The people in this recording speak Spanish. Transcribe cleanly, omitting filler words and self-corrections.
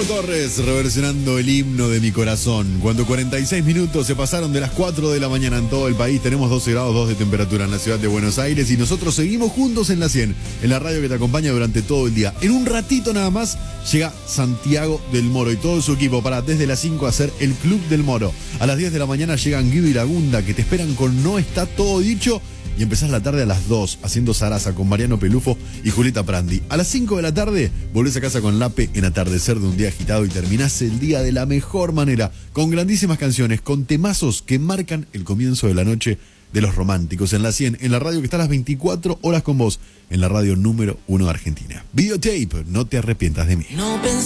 Torres reversionando el himno de mi corazón. Cuando 46 minutos se pasaron de las 4 de la mañana en todo el país, tenemos 12 grados 2 de temperatura en la ciudad de Buenos Aires y nosotros seguimos juntos en la 100, en la radio que te acompaña durante todo el día. En un ratito nada más llega Santiago del Moro y todo su equipo para desde las 5 hacer el Club del Moro. A las 10 de la mañana llegan Guido y Lagunda que te esperan con No Está Todo Dicho. Y empezás la tarde a las 2 haciendo zaraza con Mariano Pelufo y Julieta Prandi. A las 5 de la tarde volvés a casa con Lape en Atardecer de un día agitado y terminás el día de la mejor manera, con grandísimas canciones, con temazos que marcan el comienzo de la noche de los románticos. En la 100, en la radio que está a las 24 horas con vos, en la radio número 1 de Argentina. Videotape, no te arrepientas de mí.